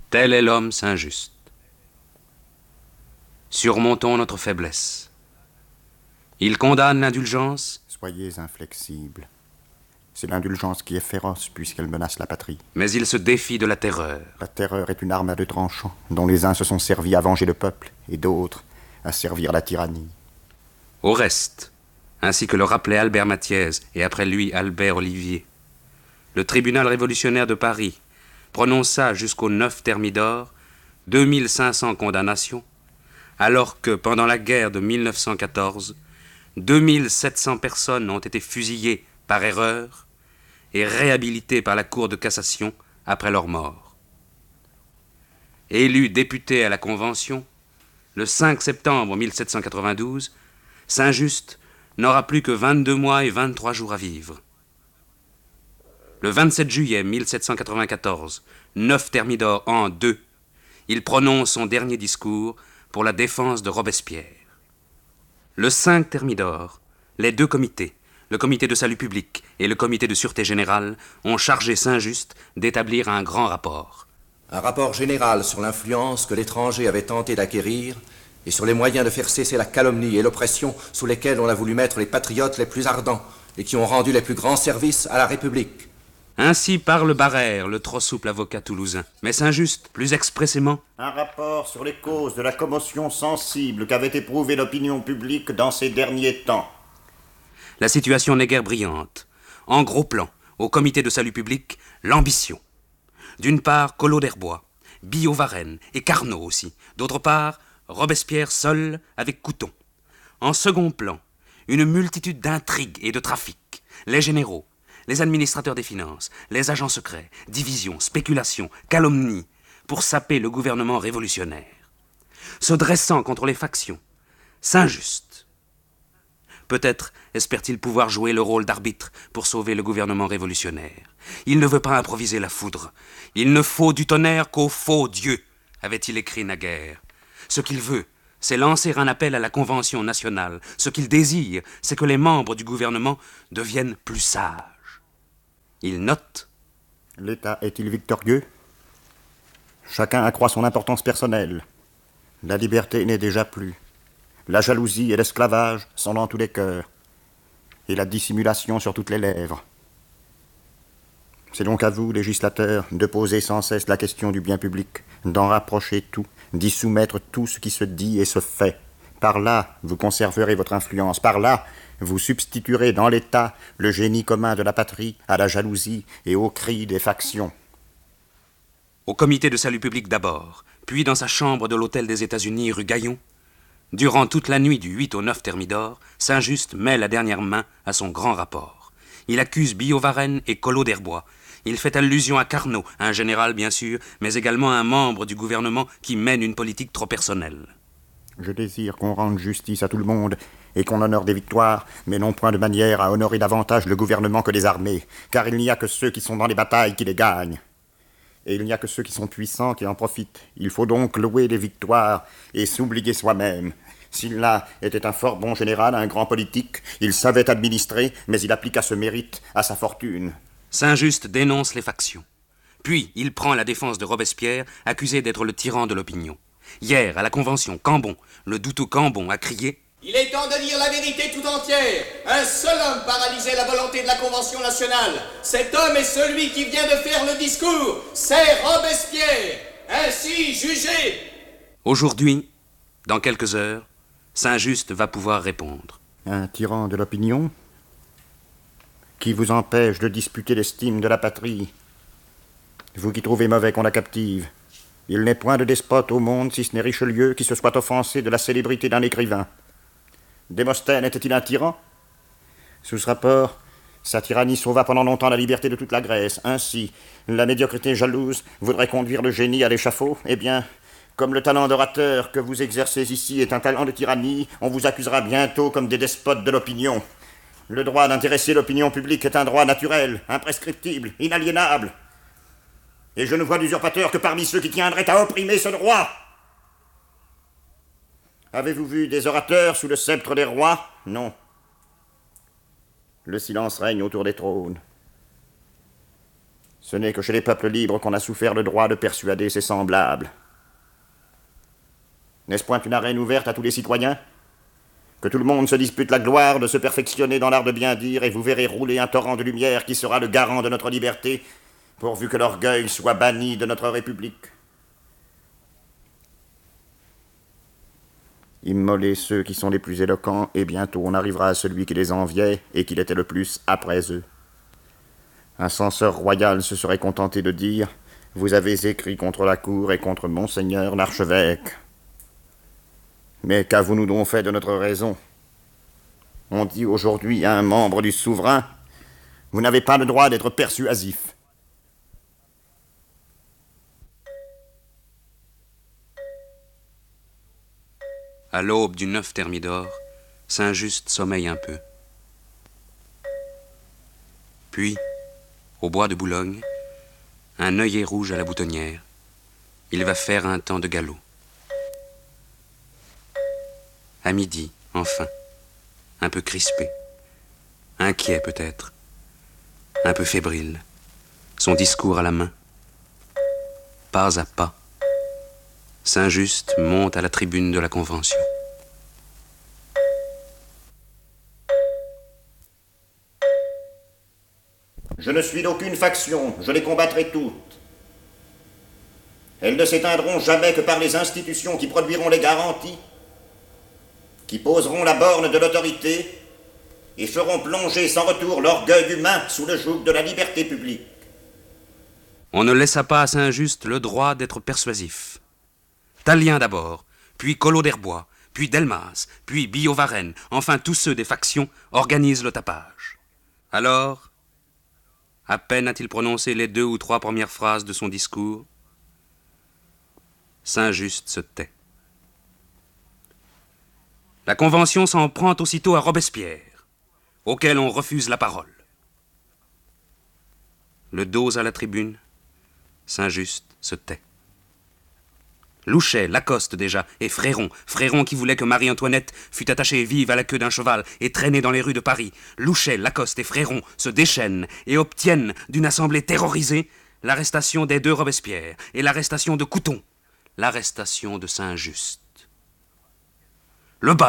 Tel est l'homme Saint-Just. Surmontons notre faiblesse. Il condamne l'indulgence. Soyez inflexibles. C'est l'indulgence qui est féroce puisqu'elle menace la patrie. Mais il se défie de la terreur. La terreur est une arme à deux tranchants, dont les uns se sont servis à venger le peuple et d'autres à servir la tyrannie. Au reste, ainsi que le rappelait Albert Mathiez et après lui Albert Olivier, le tribunal révolutionnaire de Paris prononça jusqu'au 9 Thermidor 2500 condamnations, alors que pendant la guerre de 1914, 2700 personnes ont été fusillées par erreur et réhabilitées par la Cour de cassation après leur mort. Élu député à la Convention, le 5 septembre 1792, Saint-Just n'aura plus que 22 mois et 23 jours à vivre. Le 27 juillet 1794, 9 Thermidor an 2, il prononce son dernier discours pour la défense de Robespierre. Le 5 Thermidor, les deux comités, le comité de salut public et le comité de sûreté générale, ont chargé Saint-Just d'établir un grand rapport. Un rapport général sur l'influence que l'étranger avait tenté d'acquérir et sur les moyens de faire cesser la calomnie et l'oppression sous lesquels on a voulu mettre les patriotes les plus ardents et qui ont rendu les plus grands services à la République. Ainsi parle Barrère, le trop souple avocat toulousain. Mais Saint-Just, plus expressément... Un rapport sur les causes de la commotion sensible qu'avait éprouvée l'opinion publique dans ces derniers temps. La situation n'est guère brillante. En gros plan, au comité de salut public, l'ambition. D'une part, Collot d'Herbois, Billaud-Varenne et Carnot aussi. D'autre part, Robespierre seul avec Couthon. En second plan, une multitude d'intrigues et de trafics. Les généraux, les administrateurs des finances, les agents secrets, divisions, spéculations, calomnies, pour saper le gouvernement révolutionnaire. Se dressant contre les factions, Saint-Just. Peut-être espère-t-il pouvoir jouer le rôle d'arbitre pour sauver le gouvernement révolutionnaire. Il ne veut pas improviser la foudre. Il ne faut du tonnerre qu'au faux Dieu, avait-il écrit naguère. Ce qu'il veut, c'est lancer un appel à la Convention nationale. Ce qu'il désire, c'est que les membres du gouvernement deviennent plus sages. Il note. L'État est-il victorieux? Chacun accroît son importance personnelle. La liberté n'est déjà plus. La jalousie et l'esclavage sont dans tous les cœurs. Et la dissimulation sur toutes les lèvres. C'est donc à vous, législateurs, de poser sans cesse la question du bien public, d'en rapprocher tout, d'y soumettre tout ce qui se dit et se fait. Par là, vous conserverez votre influence. Par là, vous substituerez dans l'État le génie commun de la patrie à la jalousie et aux cris des factions. Au comité de salut public d'abord, puis dans sa chambre de l'hôtel des États-Unis rue Gaillon, durant toute la nuit du 8 au 9 Thermidor, Saint-Just met la dernière main à son grand rapport. Il accuse Billaud-Varenne et Collot d'Herbois. Il fait allusion à Carnot, un général bien sûr, mais également un membre du gouvernement qui mène une politique trop personnelle. Je désire qu'on rende justice à tout le monde et qu'on honore des victoires, mais non point de manière à honorer davantage le gouvernement que les armées, car il n'y a que ceux qui sont dans les batailles qui les gagnent. Et il n'y a que ceux qui sont puissants qui en profitent. Il faut donc louer les victoires et s'oublier soi-même. S'il là était un fort bon général, un grand politique, il savait administrer, mais il appliqua ce mérite à sa fortune. Saint-Just dénonce les factions. Puis il prend la défense de Robespierre, accusé d'être le tyran de l'opinion. Hier, à la Convention, Cambon, le douteux Cambon, a crié « Il est temps de dire la vérité tout entière. Un seul homme paralysait la volonté de la Convention nationale. Cet homme est celui qui vient de faire le discours. C'est Robespierre. Ainsi jugé. » Aujourd'hui, dans quelques heures, Saint-Just va pouvoir répondre. Un tyran de l'opinion qui vous empêche de disputer l'estime de la patrie. Vous qui trouvez mauvais qu'on la captive. Il n'est point de despote au monde, si ce n'est Richelieu, qui se soit offensé de la célébrité d'un écrivain. Démosthène était-il un tyran? Sous ce rapport, sa tyrannie sauva pendant longtemps la liberté de toute la Grèce. Ainsi, la médiocrité jalouse voudrait conduire le génie à l'échafaud. Eh bien, comme le talent d'orateur que vous exercez ici est un talent de tyrannie, on vous accusera bientôt comme des despotes de l'opinion. Le droit d'intéresser l'opinion publique est un droit naturel, imprescriptible, inaliénable. Et je ne vois d'usurpateur que parmi ceux qui tiendraient à opprimer ce droit. Avez-vous vu des orateurs sous le sceptre des rois? Non. Le silence règne autour des trônes. Ce n'est que chez les peuples libres qu'on a souffert le droit de persuader ses semblables. N'est-ce point une arène ouverte à tous les citoyens? Que tout le monde se dispute la gloire de se perfectionner dans l'art de bien dire, et vous verrez rouler un torrent de lumière qui sera le garant de notre liberté, pourvu que l'orgueil soit banni de notre République. Immolez ceux qui sont les plus éloquents, et bientôt on arrivera à celui qui les enviait et qui l'était le plus après eux. Un censeur royal se serait contenté de dire « Vous avez écrit contre la cour et contre monseigneur l'archevêque. » Mais qu'avons-nous donc fait de notre raison? On dit aujourd'hui à un membre du souverain « Vous n'avez pas le droit d'être persuasif. » À l'aube du 9 Thermidor, Saint-Just sommeille un peu. Puis, au bois de Boulogne, un œillet rouge à la boutonnière, il va faire un temps de galop. À midi, enfin, un peu crispé, inquiet peut-être, un peu fébrile, son discours à la main. Pas à pas, Saint-Just monte à la tribune de la Convention. Je ne suis d'aucune faction, je les combattrai toutes. Elles ne s'éteindront jamais que par les institutions qui produiront les garanties, qui poseront la borne de l'autorité et feront plonger sans retour l'orgueil humain sous le joug de la liberté publique. On ne laissa pas à Saint-Just le droit d'être persuasif. Tallien d'abord, puis Collot d'Herbois, puis Delmas, puis Billaud-Varenne, enfin tous ceux des factions organisent le tapage. Alors, à peine a-t-il prononcé les 2 ou 3 premières phrases de son discours, Saint-Just se tait. La Convention s'en prend aussitôt à Robespierre, auquel on refuse la parole. Le dos à la tribune, Saint-Just se tait. Louchet, Lacoste déjà, et Fréron qui voulait que Marie-Antoinette fût attachée vive à la queue d'un cheval et traînée dans les rues de Paris. Louchet, Lacoste et Fréron se déchaînent et obtiennent d'une assemblée terrorisée l'arrestation des 2 Robespierre et l'arrestation de Couthon, l'arrestation de Saint-Just. Le bal